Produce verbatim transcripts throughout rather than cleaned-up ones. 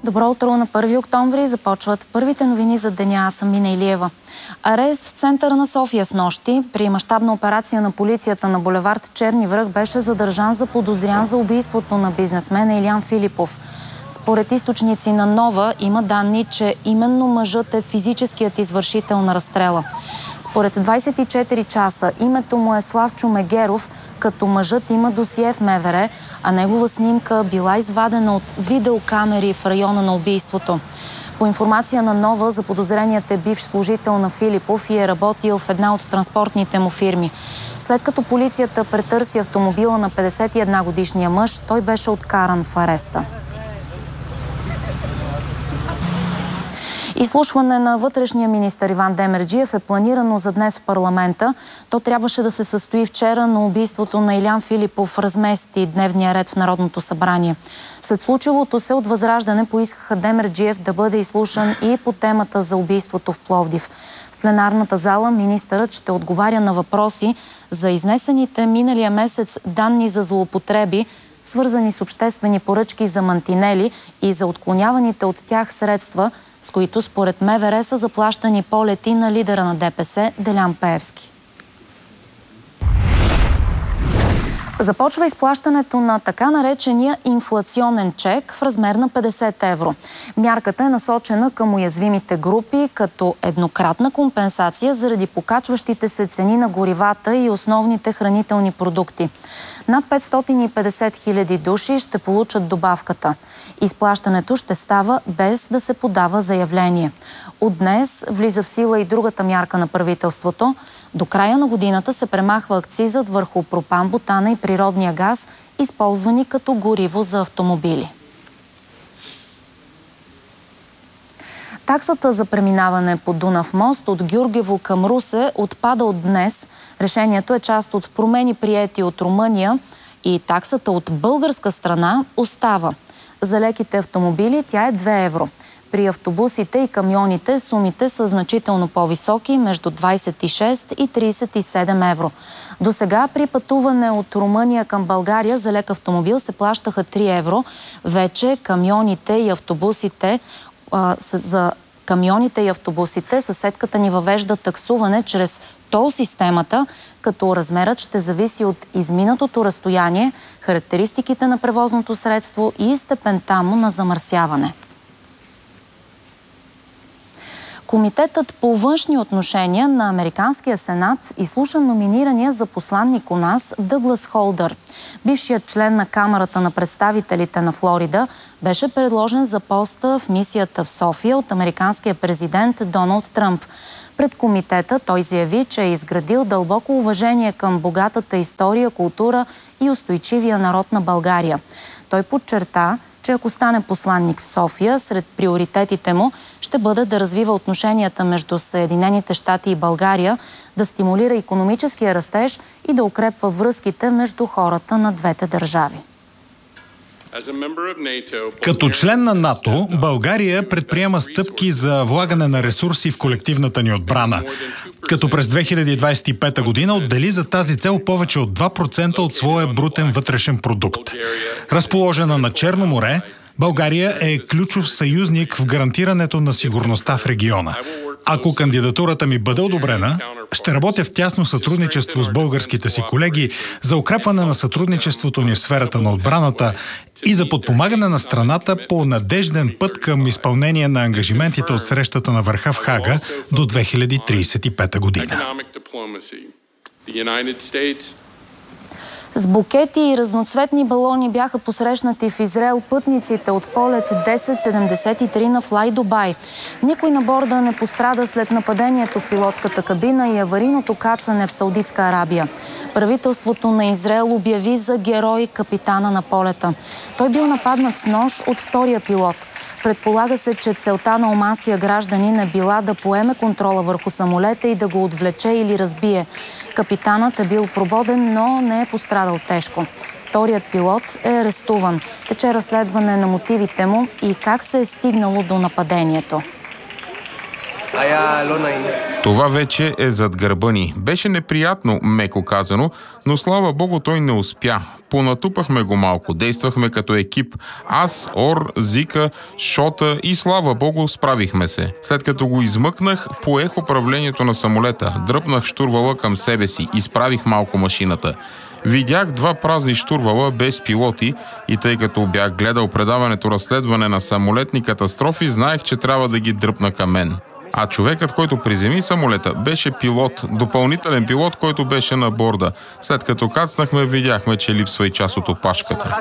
Добро утро. На първи октомври започват първите новини за деня. Аз съм Мина Илиева. Арест в центъра на София с нощи. При мащабна операция на полицията на булевард Черни връх беше задържан заподозрян за убийството на бизнесмена Илиян Филипов. Според източници на Нова има данни, че именно мъжът е физическият извършител на разстрела. Според двайсет и четири часа името му е Славчо Мегеров, като мъжът има досие в МВР, а негова снимка била извадена от видеокамери в района на убийството. По информация на Нова, заподозреният е бивш служител на Филипов и е работил в една от транспортните му фирми. След като полицията претърси автомобила на петдесет и една годишния мъж, той беше откаран в ареста. Изслушване на вътрешния министър Иван Демерджиев е планирано за днес в парламента. То трябваше да се състои вчера, но убийството на Илиян Филипов размести дневния ред в Народното събрание. След случилото се от Възраждане поискаха Демерджиев да бъде изслушан и по темата за убийството в Пловдив. В пленарната зала министърът ще отговаря на въпроси за изнесените миналия месец данни за злоупотреби, свързани с обществени поръчки за мантинели и за отклоняваните от тях средства, с които според МВР са заплащани полети на лидера на ДПС Делян Пеевски. Започва изплащането на така наречения инфлационен чек в размер на петдесет евро. Мярката е насочена към уязвимите групи като еднократна компенсация заради покачващите се цени на горивата и основните хранителни продукти. Над петстотин и петдесет хиляди души ще получат добавката. Изплащането ще става без да се подава заявление. От днес влиза в сила и другата мярка на правителството. До края на годината се премахва акцизът върху пропан, бутана и природния газ, използвани като гориво за автомобили. Таксата за преминаване по Дунав мост от Гюргево към Русе отпада от днес. Решението е част от промени, приети от Румъния, и таксата от българска страна остава. За леките автомобили тя е две евро. При автобусите и камионите сумите са значително по-високи, между двайсет и шест и трийсет и седем евро. До сега при пътуване от Румъния към България за лек автомобил се плащаха три евро. Вече камионите и автобусите а, за камионите и автобусите съседката ни въвежда таксуване чрез тол системата, като размерът ще зависи от изминатото разстояние, характеристиките на превозното средство и степента му на замърсяване. Комитетът по външни отношения на Американския сенат изслуша номинирания за посланник у нас Дъглас Холдър. Бившият член на Камарата на представителите на Флорида беше предложен за поста в мисията в София от американския президент Доналд Тръмп. Пред комитета той заяви, че е изградил дълбоко уважение към богатата история, култура и устойчивия народ на България. Той подчерта, че ако стане посланник в София, сред приоритетите му ще бъде да развива отношенията между Съединените щати и България, да стимулира икономическия растеж и да укрепва връзките между хората на двете държави. Като член на НАТО, България предприема стъпки за влагане на ресурси в колективната ни отбрана, като през две хиляди двайсет и пета година отдели за тази цел повече от два процента от своя брутен вътрешен продукт. Разположена на Черно море, България е ключов съюзник в гарантирането на сигурността в региона. Ако кандидатурата ми бъде одобрена, ще работя в тясно сътрудничество с българските си колеги за укрепване на сътрудничеството ни в сферата на отбраната и за подпомагане на страната по надежден път към изпълнение на ангажиментите от срещата на върха в Хага до две хиляди трийсет и пета година. С букети и разноцветни балони бяха посрещнати в Израел пътниците от полет десет седемдесет и три на Флай Дубай. Никой на борда не пострада след нападението в пилотската кабина и аварийното кацане в Саудитска Арабия. Правителството на Израел обяви за герой капитана на полета. Той бил нападнат с нож от втория пилот. Предполага се, че целта на оманския гражданин е била да поеме контрола върху самолета и да го отвлече или разбие. Капитанът е бил прободен, но не е пострадал тежко. Вторият пилот е арестуван. Тече разследване на мотивите му и как се е стигнало до нападението. Това вече е зад гърба ни. Беше неприятно, меко казано, но слава богу той не успя. Понатупахме го малко, действахме като екип. Аз, Ор, Зика, Шота и слава богу справихме се. След като го измъкнах, поех управлението на самолета, дръпнах щурвала към себе си, изправих малко машината. Видях два празни щурвала без пилоти и тъй като бях гледал предаването разследване на самолетни катастрофи, знаех, че трябва да ги дръпна към мен. А човекът, който приземи самолета, беше пилот, допълнителен пилот, който беше на борда. След като кацнахме, видяхме, че липсва и част от опашката.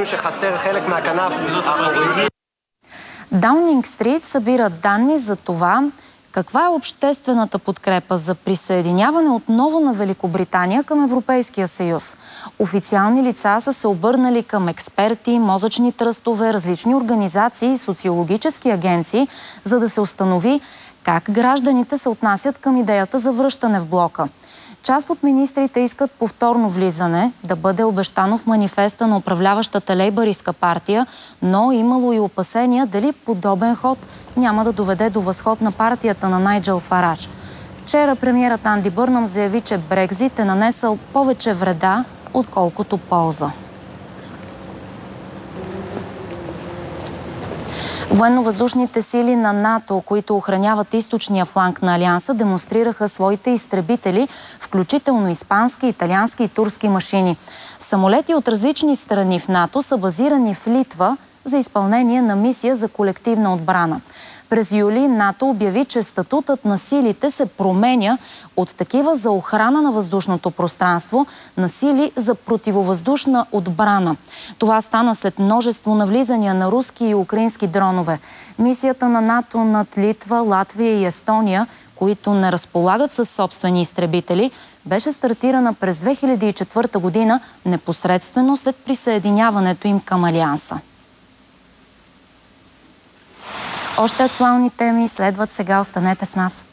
Даунинг Стрит събира данни за това каква е обществената подкрепа за присъединяване отново на Великобритания към Европейския съюз. Официални лица са се обърнали към експерти, мозъчни тръстове, различни организации и социологически агенции, за да се установи как гражданите се отнасят към идеята за връщане в блока. Част от министрите искат повторно влизане, да бъде обещано в манифеста на управляващата лейбъристка партия, но имало и опасения дали подобен ход няма да доведе до възход на партията на Найджел Фарадж. Вчера премиерът Анди Бърнъм заяви, че Брекзит е нанесъл повече вреда, отколкото полза. Военно-въздушните сили на НАТО, които охраняват източния фланг на Алианса, демонстрираха своите изтребители, включително испански, италиански и турски машини. Самолети от различни страни в НАТО са базирани в Литва за изпълнение на мисия за колективна отбрана. През юли НАТО обяви, че статутът на силите се променя от такива за охрана на въздушното пространство на сили за противовъздушна отбрана. Това стана след множество навлизания на руски и украински дронове. Мисията на НАТО над Литва, Латвия и Естония, които не разполагат със собствени изтребители, беше стартирана през две хиляди и четвърта година, непосредствено след присъединяването им към Алианса. Още актуални теми следват сега. Останете с нас.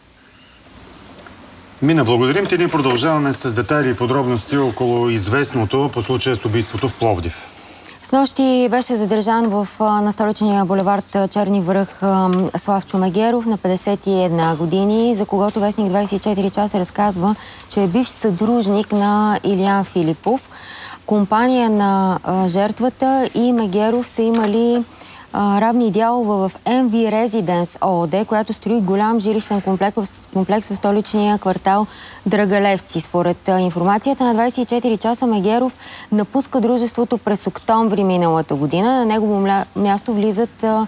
Мина, благодарим ти. Ние продължаваме с детайли и подробности около известното по случая с убийството в Пловдив. Снощи беше задържан в, на столичния булевард Черни връх Славчо Мегеров на петдесет и една години, за когото вестник двадесет и четири часа разказва, че е бивш съдружник на Илиян Филипов. Компания на жертвата и Мегеров са имали равни дялове в Ем Ви Residence ООД, която строи голям жилищен комплекс, комплекс в столичния квартал Драгалевци. Според информацията на двадесет и четири часа, Мегеров напуска дружеството през октомври миналата година. На негово място влизат а,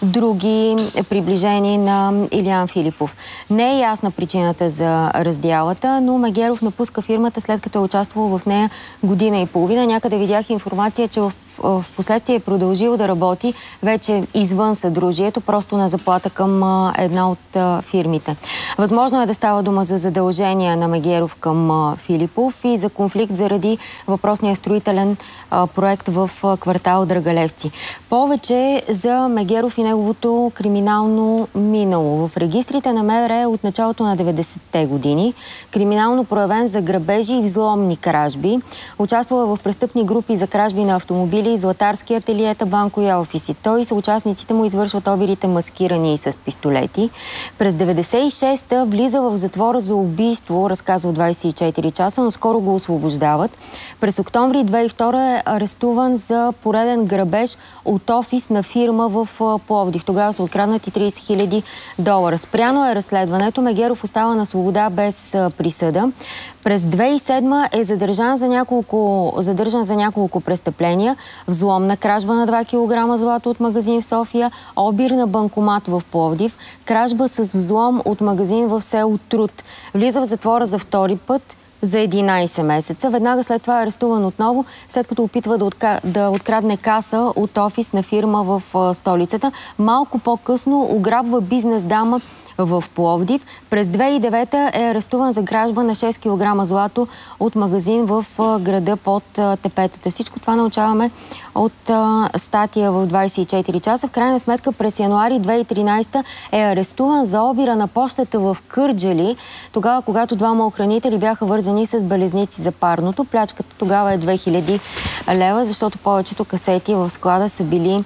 други приближени на Илиян Филипов. Не е ясна причината за раздялата, но Мегеров напуска фирмата, след като е участвал в нея година и половина. Някъде видях информация, че в в последствие е продължил да работи вече извън съдружието, просто на заплата към а, една от а, фирмите. Възможно е да става дума за задължения на Мегеров към а, Филипов и за конфликт заради въпросния строителен а, проект в а, квартал Драгалевци. Повече за Мегеров и неговото криминално минало. В регистрите на МВР е от началото на деветдесетте години. Криминално проявен за грабежи и взломни кражби. Участвала в престъпни групи за кражби на автомобили, златарски ателиета, банкови офиси. Той и съучастниците му извършват обирите маскирани с пистолети. През деветдесет и шеста влиза в затвора за убийство, разказва двадесет и четири часа, но скоро го освобождават. През октомври две хиляди и втора е арестуван за пореден грабеж от офис на фирма в Пловдив. Тогава са откраднати тридесет хиляди долара. Спряно е разследването. Мегеров остава на свобода без присъда. През две хиляди и седма е задържан за няколко, задържан за няколко престъпления. Взломна кражба на два килограма злато от магазин в София, обир на банкомат в Пловдив, кражба с взлом от магазин в село Труд. Влиза в затвора за втори път за единадесет месеца. Веднага след това е арестуван отново, след като опитва да, отка... да открадне каса от офис на фирма в а, столицата. Малко по-късно ограбва бизнес дама в Пловдив. През две хиляди и девета е арестуван за кражба на шест килограма злато от магазин в града под Тепетата. Всичко това научаваме от а, статия в двадесет и четири часа. В крайна сметка през януари две хиляди и тринадесета е арестуван за обира на пощата в Кърджали, тогава когато двама охранители бяха вързани с белезници за парното. Плячката тогава е две хиляди лева, защото повечето касети в склада са били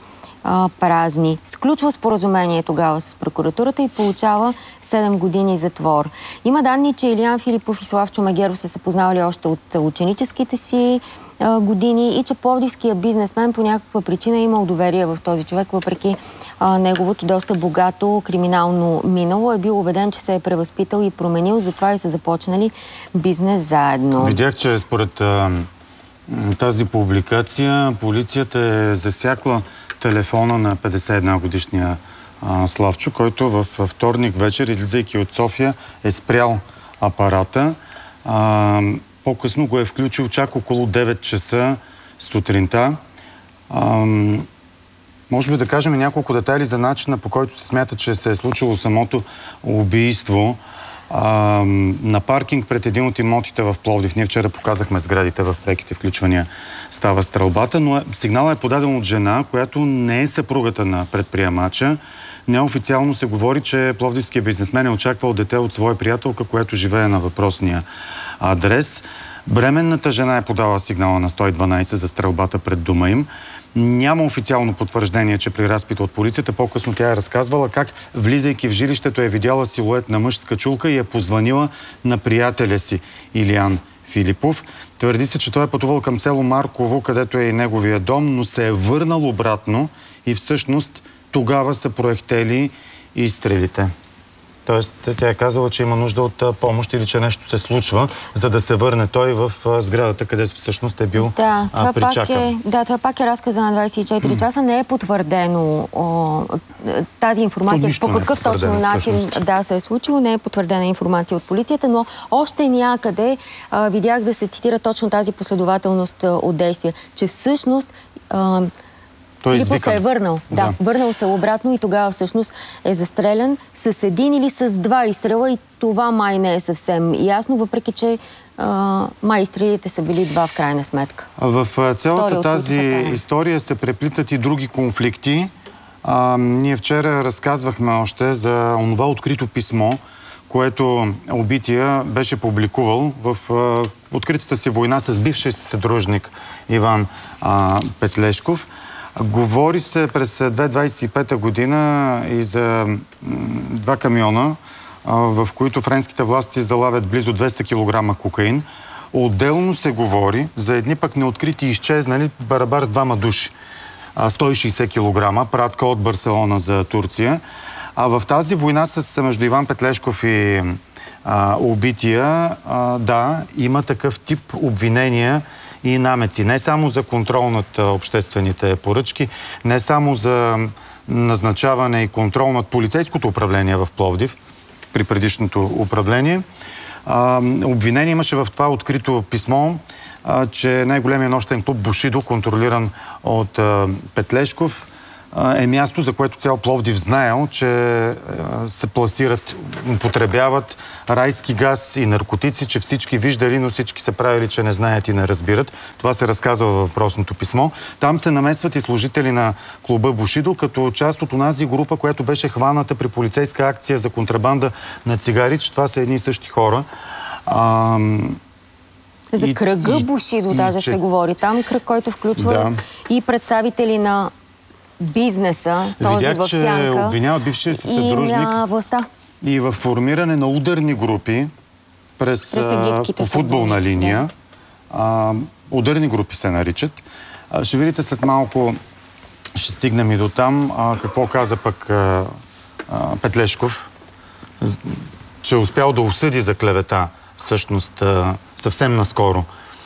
а, празни. Сключва споразумение тогава с прокуратурата и получава седем години затвор. Има данни, че Илиян Филипов и Славчо Мегеров са се познавали още от ученическите си а, години и че пловдивският бизнесмен по някаква причина е имал доверие в този човек, въпреки а, неговото доста богато криминално минало. Е бил убеден, че се е превъзпитал и променил, затова и са започнали бизнес заедно. Видях, че според а, тази публикация полицията е засякла телефона на петдесет и една годишния а, Славчо, който във вторник вечер, излизайки от София, е спрял апарата. А, по-късно го е включил чак около девет часа сутринта. А, може би да кажем няколко детайли за начина, по който се смята, че се е случило самото убийство. А, на паркинг пред един от имотите в Пловдив. Ние вчера показахме сградите в преките включвания. Става стрелбата, но сигналът е подаден от жена, която не е съпругата на предприемача. Неофициално се говори, че пловдивският бизнесмен е очаквал дете от своя приятелка, което живее на въпросния адрес. Бременната жена е подала сигнала на сто и дванадесет за стрелбата пред дома им. Няма официално потвърждение, че при разпита от полицията по-късно тя е разказвала как, влизайки в жилището, е видяла силует на мъж с качулка и е позванила на приятеля си Илиян Филипов. Твърди се, че той е пътувал към село Марково, където е и неговия дом, но се е върнал обратно и всъщност тогава са проехтели изстрелите. Тоест, тя е казала, че има нужда от помощ или че нещо се случва, за да се върне той в сградата, където всъщност е бил да, това причакан. Пак е, да, това пак е разказа на двадесет и четири часа. Не е потвърдено о, тази информация. По какъв е точно начин всъщност. да се е случило, не е потвърдена информация от полицията, но още някъде а, видях да се цитира точно тази последователност а, от действия, че всъщност а, Филипов се е върнал. Да. да, върнал се обратно и тогава всъщност е застрелян с един или с два изстрела и това май не е съвсем ясно, въпреки че а, май изстрелите са били два в крайна сметка. В цялата тази история се преплитат и други конфликти. А, ние вчера разказвахме още за онова открито писмо, което убития беше публикувал в а, откритата си война с бившия си съдружник Иван а, Петлешков. Говори се през две хиляди двадесет и пета година и за два камиона, в които френските власти залавят близо двеста килограма кокаин. Отделно се говори за едни пък неоткрити и изчезнали барабар с двама души. сто и шейсет килограма, пратка от Барселона за Турция. А в тази война с, между Иван Петлешков и а, убития, а, да, има такъв тип обвинения и намеци. Не само за контрол над обществените поръчки, не само за назначаване и контрол над полицейското управление в Пловдив, при предишното управление. А, обвинение имаше в това открито писмо, а, че най-големият нощен клуб Бушидо, контролиран от а, Петлешков, е място, за което цял Пловдив знаел, че се пласират, употребяват райски газ и наркотици, че всички виждали, но всички се правили, че не знаят и не разбират. Това се разказва във въпросното писмо. Там се намесват и служители на клуба Бушидо, като част от онази група, която беше хваната при полицейска акция за контрабанда на цигари, че това са едни и същи хора. А, за кръга и, Бушидо и, даже и, се че... говори. Там кръг, който включва да. и представители на бизнеса, този Видях, в сянка. Видях, че обвинява бившия си съдружник и на властта. И в формиране на ударни групи през, през по футболна линия. Да. А, ударни групи се наричат. А, ще видите след малко, ще стигнем и до там, а, какво каза пък а, а, Петлешков, че е успял да осъди за клевета всъщност а, съвсем наскоро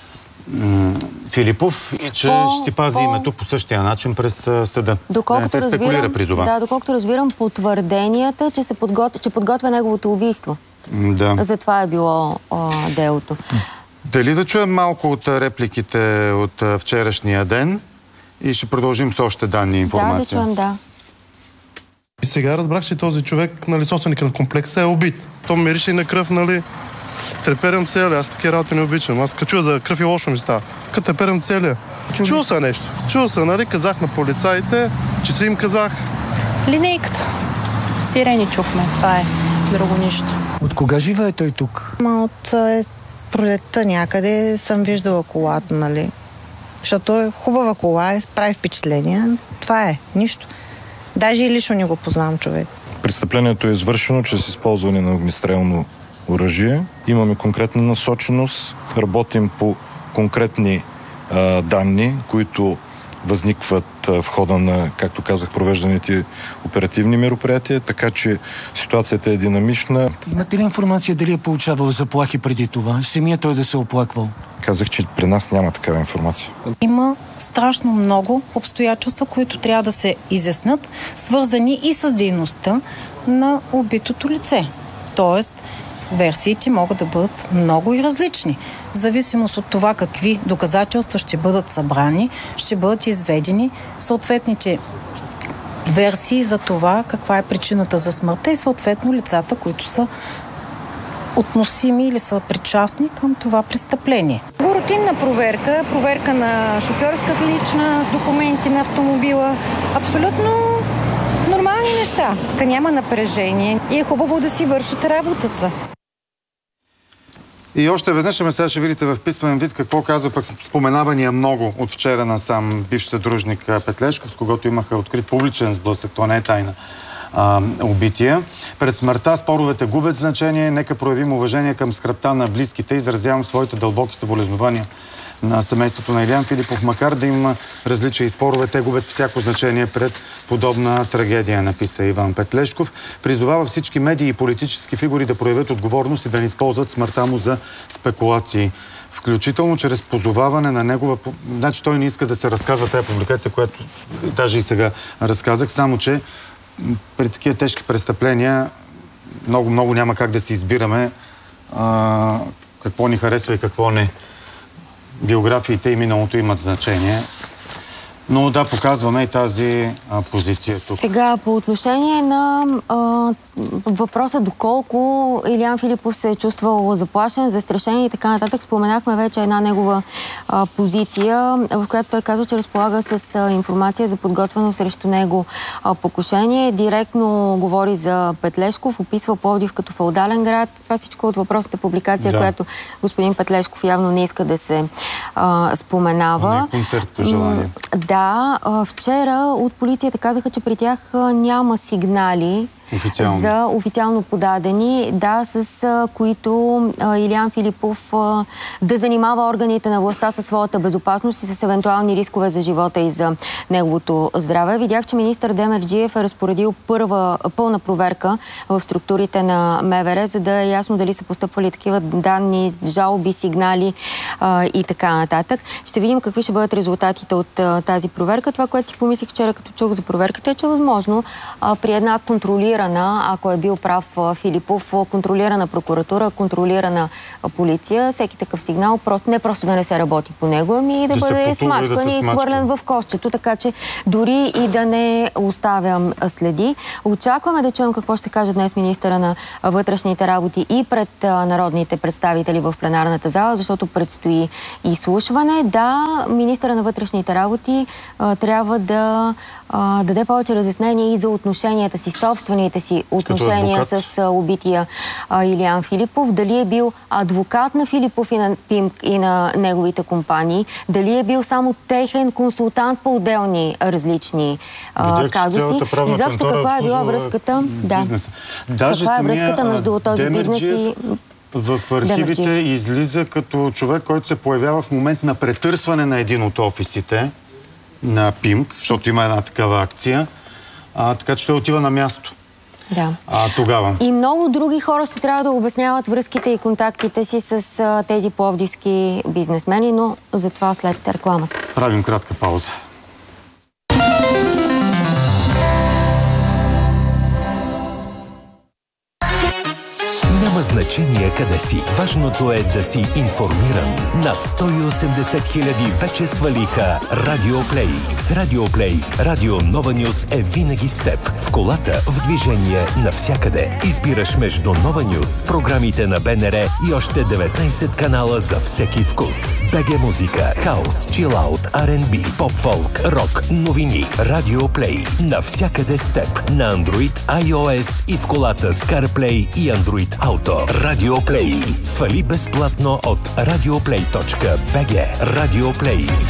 Филипов и че по, ще си пази по... името по същия начин през съда. Доколкото да не се спекулира при това. Да, доколкото разбирам потвърденията, че, се подготвя, че подготвя неговото убийство. Да. За това е било о, делото. Дали да чуем малко от репликите от вчерашния ден и ще продължим с още данни и информация? Да, да чуем, да. И сега разбрах, че този човек, нали, собственик на комплекса е убит. То мирише и на кръв, нали... Треперям целия, аз такива работи не обичам. Аз като чуя за кръв и лошо ми става. Като треперям целия. Чул са нещо. Чул са, нали? Казах на полицаите, че си им казах. Линейката. Сирени чухме. Това е. Друго нищо. От кога живее той тук? Ма от е, пролетта някъде съм виждала колата, нали? Защото е хубава кола, е, прави впечатление. Това е. Нищо. Даже и лично не го познавам човек. Престъплението е извършено чрез използване на огнестрелно оръжие. Имаме конкретна насоченост. Работим по конкретни а, данни, които възникват в хода на, както казах, провежданите оперативни мероприятия, така че ситуацията е динамична. Имате ли информация дали е получавал заплахи преди това? Самия той да се оплаквал? Казах, че при нас няма такава информация. Има страшно много обстоятелства, които трябва да се изяснат, свързани и с дейността на убитото лице. Тоест, версиите могат да бъдат много и различни. В зависимост от това какви доказателства ще бъдат събрани, ще бъдат изведени съответните версии за това каква е причината за смъртта и съответно лицата, които са относими или са причастни към това престъпление. Рутинна проверка, проверка на шофьорската лична, документи на автомобила. Абсолютно нормални неща. Така няма напрежение и е хубаво да си вършите работата. И още веднъж, ами сега ще видите в писмен вид какво казва пък споменавания много от вчера на сам бивш съдружник Петлешков, с когото имаха открит публичен сблъсък, то не е тайна, а, убития. Пред смъртта споровете губят значение, нека проявим уважение към скръпта на близките, изразявам своите дълбоки съболезнования на семейството на Илиян Филипов, макар да има различия и спорове, те губят всяко значение пред подобна трагедия, написа Иван Петлешков. Призовава всички медии и политически фигури да проявят отговорност и да не използват смъртта му за спекулации. Включително чрез позоваване на негова... Значи той не иска да се разказва тази публикация, която даже и сега разказах, само че при такива тежки престъпления много-много няма как да си избираме а, какво ни харесва и какво не. Биографиите и миналото имат значение. Но да, показваме и тази а, позиция тук. Сега, по отношение на а, въпроса доколко Илиян Филипов се е чувствал заплашен, застрашен и така нататък, споменахме вече една негова а, позиция, в която той казва, че разполага с а, информация за подготвено срещу него а, покушение. Директно говори за Петлешков, описва Пловдив като феодален град. Това всичко от въпросната публикация, да, която господин Петлешков явно не иска да се а, споменава. Концерт по желание. Да, вчера от полицията казаха, че при тях няма сигнали официално. за официално подадени, да, с а, които а, Илиян Филипов а, да занимава органите на властта със своята безопасност и с евентуални рискове за живота и за неговото здраве. Видях, че министър Демерджиев е разпоредил първа пълна проверка в структурите на МВР, за да е ясно дали са постъпвали такива данни, жалби, сигнали а, и така нататък. Ще видим какви ще бъдат резултатите от а, тази проверка. Това, което си помислих вчера, като чух за проверката, е, че възможно а, при една контролирана, ако е бил прав Филипов, контролирана прокуратура, контролирана полиция, всеки такъв сигнал, просто, не просто да не се работи по него, ами и да, да бъде смачкан да и хвърлен в кошчето, така че дори и да не оставям следи. Очакваме да чуем какво ще каже днес министъра на вътрешните работи и пред народните представители в пленарната зала, защото предстои изслушване. Да, министъра на вътрешните работи а, трябва да а, даде повече разяснение и за отношенията си, собствените си отношения с а, убития а, Илиян Филипов. Дали е бил адвокат на Филипов и на Пимк и на неговите компании, дали е бил само техен консултант по отделни различни а, казуси. И защо каква е била връзката? Да. Каква е връзката между този бизнес и... В архивите излиза като човек, който се появява в момент на претърсване на един от офисите на Пимк, защото има една такава акция, а, така че той отива на място. Да. А, тогава. И много други хора ще трябва да обясняват връзките и контактите си с а, тези пловдивски бизнесмени, но за това след рекламата. Правим кратка пауза. Няма значение къде си. Важното е да си информиран. Над сто и осемдесет хиляди вече свалиха Радиоплей. С Радиоплей Радио Нова Нюс е винаги с теб. В колата, в движение, навсякъде. Избираш между Нова Нюс, програмите на БНР и още деветнайсет канала за всеки вкус. БГ музика, хаус, чилаут, Ар енд Би, поп-фолк, рок, новини. Радиоплей. Навсякъде с теб. На Android, iOS и в колата с CarPlay и Android Auto. Радиоплей. Свали безплатно от радиоплей точка би джи. Радиоплей.